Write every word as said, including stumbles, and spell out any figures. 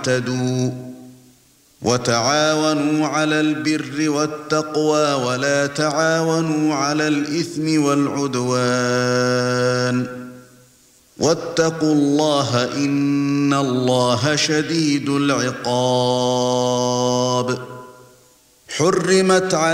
تعتدوا وتعاونوا على البر والتقوى ولا تعاونوا على الإثم والعدوان واتقوا الله إن الله شديد العقاب. حرمت